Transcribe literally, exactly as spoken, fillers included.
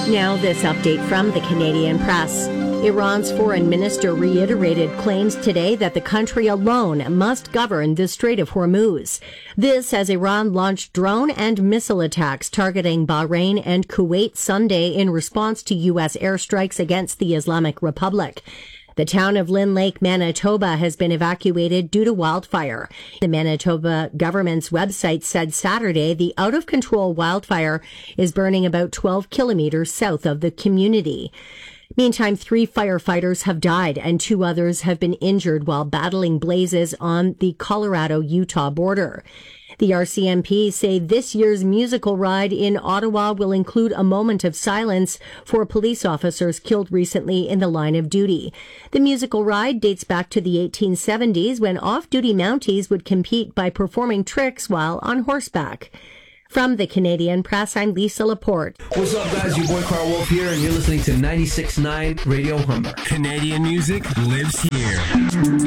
Now, this update from the Canadian Press. Iran's foreign minister reiterated claims today that the country alone must govern the Strait of Hormuz. This as Iran launched drone and missile attacks targeting Bahrain and Kuwait Sunday in response to U S airstrikes against the Islamic Republic. The town of Lynn Lake, Manitoba, has been evacuated due to wildfire. The Manitoba government's website said Saturday the out-of-control wildfire is burning about twelve kilometers south of the community. Meantime, three firefighters have died and two others have been injured while battling blazes on the Colorado-Utah border. The R C M P say this year's musical ride in Ottawa will include a moment of silence for police officers killed recently in the line of duty. The musical ride dates back to the eighteen seventies when off-duty Mounties would compete by performing tricks while on horseback. From the Canadian Press, I'm Lisa Laporte. What's up, guys? Your boy Carl Wolf here, and you're listening to ninety-six point nine Radio Humber. Canadian music lives here.